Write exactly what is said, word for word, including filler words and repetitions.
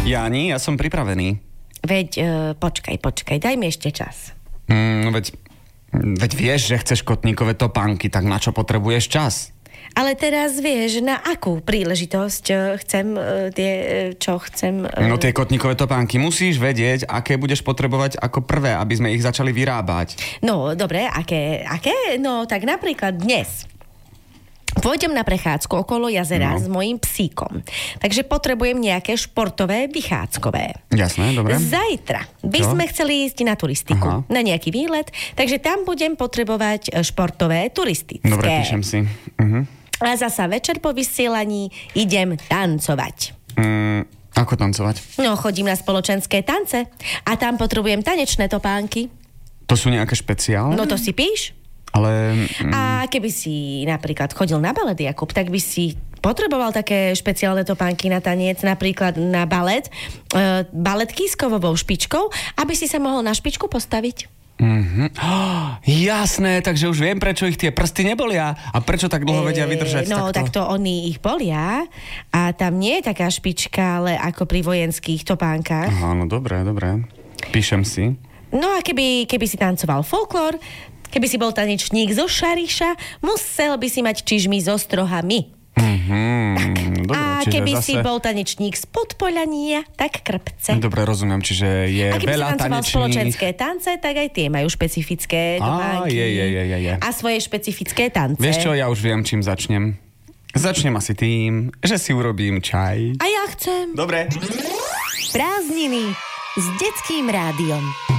Jáni, ja som pripravený. Veď, uh, počkaj, počkaj, daj mi ešte čas. Mm, veď, veď vieš, že chceš kotníkové topánky, tak na čo potrebuješ čas? Ale teraz vieš, na akú príležitosť uh, chcem uh, tie, uh, čo chcem... Uh... No tie kotníkové topánky musíš vedieť, aké budeš potrebovať ako prvé, aby sme ich začali vyrábať. No, dobre, aké, aké? No, tak napríklad dnes... Pôjdem na prechádzku okolo jazera no. s mojím psíkom. Takže potrebujem nejaké športové vychádzkové. Jasné, dobre. Zajtra by Čo? sme chceli ísť na turistiku, Aha. na nejaký výlet, takže tam budem potrebovať športové turistické. Dobre, píšem si. Uh-huh. A zasa večer po vysielaní idem tancovať. Mm, ako tancovať? No, chodím na spoločenské tance a tam potrebujem tanečné topánky. To sú nejaké špeciálne? No to si píš. Ale... Mm... A keby si napríklad chodil na balet, Jakub, tak by si potreboval také špeciálne topánky na taniec, napríklad na balet, e, baletky s kovovou špičkou, aby si sa mohol na špičku postaviť. Mm-hmm. Oh, jasné, takže už viem, prečo ich tie prsty nebolia a prečo tak dlho vedia vydržať. E, no, takto. takto oni ich bolia a tam nie je taká špička, ale ako pri vojenských topánkach. Aha, no dobré, dobré. Píšem si. No a keby, keby si tancoval folklór, keby si bol tanečník zo Šariša, musel by si mať čižmy so strohami. Mm-hmm. Dobre, a keby zase... si bol tanečník z Podpolania, tak krpce. Dobre, rozumiem, čiže je veľa tanečných... A keby si tanečných... tanečných... spoločenské tance, tak aj tie majú špecifické topánky. je, je, je, je, je. A svoje špecifické tance. Vieš čo, ja už viem, čím začnem. Začnem asi tým, že si urobím čaj. A ja chcem. Dobre. Prázdniny s Detským rádiom.